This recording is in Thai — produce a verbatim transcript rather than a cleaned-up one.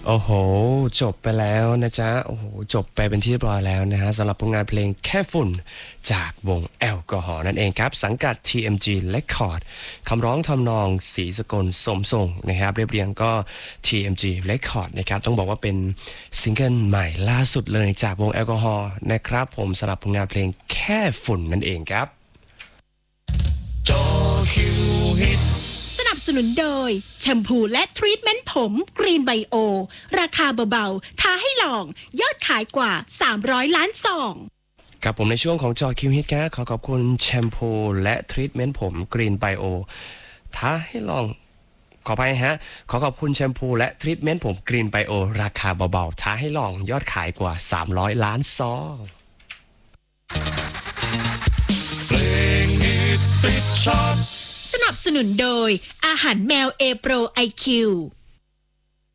โอ้โหจบไปแล้วนะจ๊ะโอ้โหจบไปเป็นที่เรียบร้อยแล้วนะฮะสำหรับผลงานเพลงแค่ฝุ่นจากวงแอลกอฮอล์นั่นเองครับสังกัด ที เอ็ม จี Record คำร้องทำนองศรีสกลสมทรงนะครับเรียบเรียงก็ ที เอ็ม จี Record นะครับต้องบอกว่าเป็นซิงเกิลใหม่ล่าสุดเลยจากวงแอลกอฮอล์นะครับผมสำหรับผลงานเพลงแค่ฝุ่นนั่นเองครับจอคิวฮิตสนับสนุนโดยแชมพูและทรีทเมนต์ผมกรีนไบโอราคาเบาๆท้าให้ลองยอดขายกว่าสามร้อยล้านซองกับผมในช่วงของจอคิวฮิตครับขอขอบคุณแชมพูและทรีทเมนต์ผมกรีนไบโอท้าให้ลองขอไปฮะขอขอบคุณแชมพูและทรีทเมนต์ผมกรีนไบโอราคาเบาๆท้าให้ลองยอดขายกว่าสามร้อยล้านซองเพลงฮิตติดชาร์ตสนับสนุนโดยอาหารแมวเอโปรไอคิว